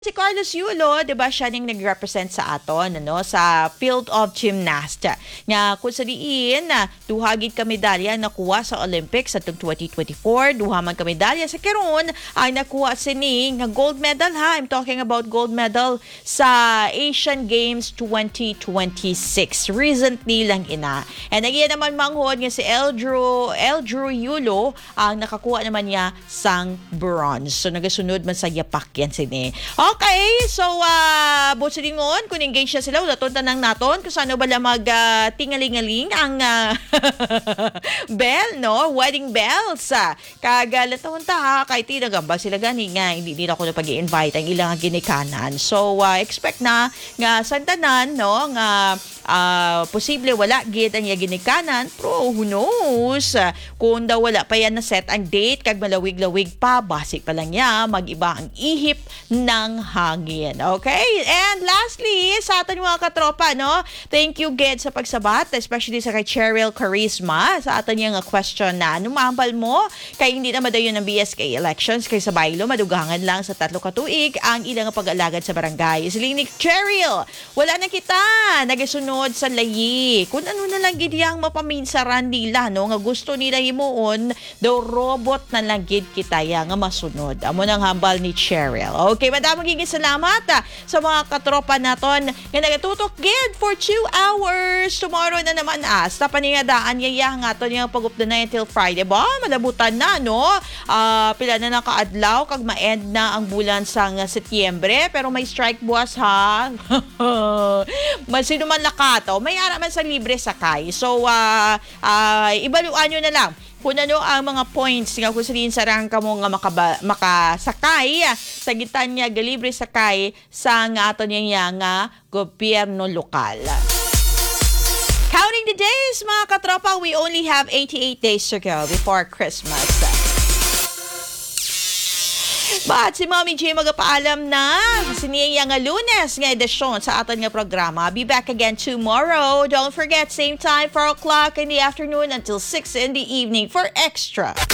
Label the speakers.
Speaker 1: Si Carlos Yulo, 'di ba, siya ning nag-represent sa aton sa field of gymnastics. Nga kung sa diin duha gid ka medalya nakuha sa Olympics sa 2024, duha man ka medalya sa karon ang nakuha sini nga gold medal ha. I'm talking about gold medal sa Asian Games 2026. Recently lang ina. And again naman manghod nga si Eldrew Yulo ang nakakuha naman niya sang bronze. So nagasunod man sa yapak yan sini. Okay, so busilingon kung engage na sila, ulaton tanang naton kung saan ba lang tingalingaling ang bell, wedding bells. Kagalatahon ta kay tinagamba sila gani nga hindi nila ko na pag-i-invite ang ilang ginikanan. So expect na nga santanan nga posible wala gid ang ginikanan, pero who knows kung daw wala pa yan na set ang date kag malawig-lawig pa, basic pa lang niya mag-iba ang ihip ng hangin. Okay? And lastly, sa atin mga katropa, thank you gid sa pagsabat, especially sa kay Cheryl Charisma sa atin yung question na numambal mo kay hindi na madayon ng BSK elections kay sa baylo madugangan lang sa 3 ka tuig ang ilang pag-alagad sa barangay. Siling ni Cheryl, wala na kita nagasunod sa layi. Kung ano na lang gid yang mapaminsaran nila nga gusto nila himuon daw robot na lang gid kita nga masunod. Amo nang hambal ni Cheryl. Okay, madamong gigit salamat sa mga katropa naton nga nagatutok gid for 2 hours. Tomorrow na naman sa paningadaan yaya nga aton yung pag-upda na until Friday. Ba, malabutan na pila na nakaadlaw kag ma-end na ang bulan sang Setyembre, pero may strike buwas ha. Sino man lakato, may ara man sa libre sakay. So ibaluan nyo na lang kung ano ang mga points nga kung saan sarang ka mo nga makasakay sa gitan niya galibre sakay sa nga ato niya nga gobyerno lokal. Counting the days mga katropa, we only have 88 days to go before Christmas. But si Mommy J magapaalam na siniya nga Lunes nga edisyon sa aton nga programa. Be back again tomorrow. Don't forget, same time, 4 o'clock in the afternoon until 6 in the evening for Extra.